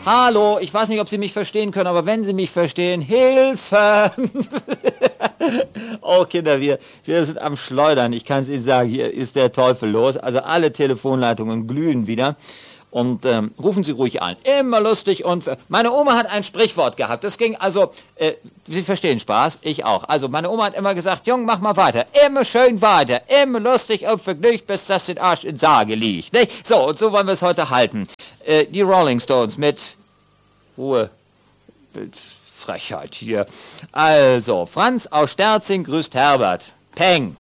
Hallo, ich weiß nicht, ob Sie mich verstehen können, aber wenn Sie mich verstehen, Hilfe! Oh Kinder, wir sind am Schleudern. Ich kann es Ihnen sagen, hier ist der Teufel los. Also alle Telefonleitungen glühen wieder. Und rufen Sie ruhig an. Immer lustig und... Meine Oma hat ein Sprichwort gehabt. Das ging also... Sie verstehen Spaß? Ich auch. Also meine Oma hat immer gesagt, Jung, mach mal weiter. Immer schön weiter. Immer lustig und vergnügt, bis das den Arsch in Sage liegt. Nicht? So, und so wollen wir es heute halten. Die Rolling Stones mit... Ruhe. Mit Frechheit hier. Also, Franz aus Sterzing grüßt Herbert. Peng.